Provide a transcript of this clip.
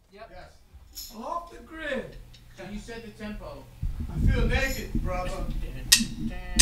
Yep. Yes. Off the grid. So you set the tempo. I feel naked, brother.